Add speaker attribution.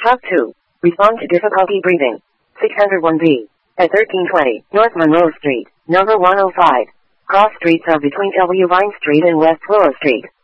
Speaker 1: Talk 2. Respond to difficulty breathing. 601B. At 1320 North Monroe Street, number 105. Cross streets are between W. Vine Street and West Willow Street.